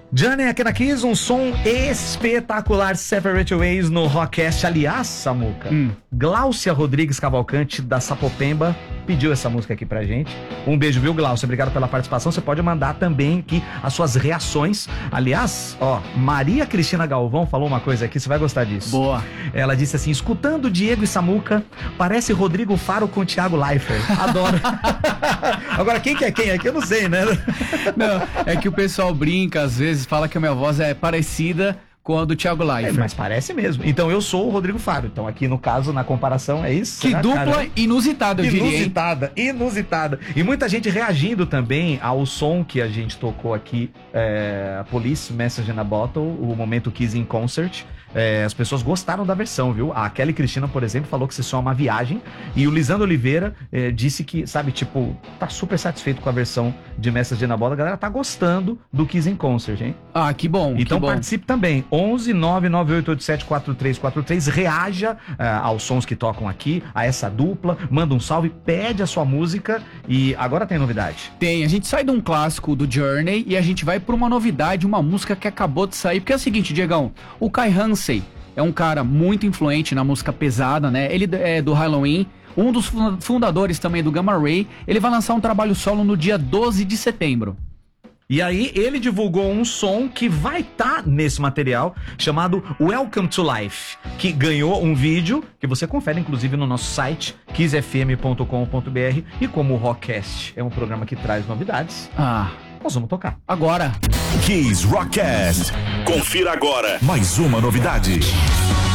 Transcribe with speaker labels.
Speaker 1: Journey aqui na Kiss, um som espetacular, Separate Ways no Rockcast. Aliás, Samuca, Gláucia Rodrigues Cavalcante, da Sapopemba, pediu essa música aqui pra gente. Um beijo, viu, Gláucia? Obrigado pela participação. Você pode mandar também aqui as suas reações. Aliás, Maria Cristina Galvão falou uma coisa aqui, você vai gostar disso.
Speaker 2: Boa.
Speaker 1: Ela disse assim: escutando Diego e Samuca, parece Rodrigo Faro com Thiago Leifert. Adoro. Agora, quem que é quem aqui? Eu não sei, né?
Speaker 2: Não, é que o pessoal brinca, às vezes, fala que a minha voz é parecida com a do Thiago Leifert.
Speaker 1: Mas parece mesmo. Então eu sou o Rodrigo Faro. Então aqui no caso, na comparação, é isso?
Speaker 2: Que dupla inusitada, eu diria.
Speaker 1: Inusitada. E muita gente reagindo também ao som que a gente tocou aqui, Police Message in a Bottle, o momento Kiss in Concert. As pessoas gostaram da versão, viu? A Kelly Cristina, por exemplo, falou que esse som é uma viagem. E o Lisandro Oliveira disse que, sabe, tipo, tá super satisfeito com a versão de Message in a Bottle. A galera tá gostando do Kiss in Concert, hein?
Speaker 2: Ah, que bom.
Speaker 1: Então
Speaker 2: que bom.
Speaker 1: Participe também. 11 99887 4343. Reaja aos sons que tocam aqui, a essa dupla. Manda um salve, pede a sua música. E agora tem novidade.
Speaker 2: Tem. A gente sai de um clássico do Journey e a gente vai pra uma novidade, uma música que acabou de sair. Porque é o seguinte, Diegão, o Kai Hansen é um cara muito influente na música pesada, né? Ele é do Halloween, um dos fundadores também do Gamma Ray. Ele vai lançar um trabalho solo no dia 12 de setembro.
Speaker 1: E aí ele divulgou um som que vai estar nesse material, chamado Welcome to Life, que ganhou um vídeo que você confere inclusive no nosso site kissfm.com.br. E como o Rockcast é um programa que traz novidades, nós vamos tocar
Speaker 2: agora.
Speaker 3: Kiss Rockcast. Confira agora mais uma novidade.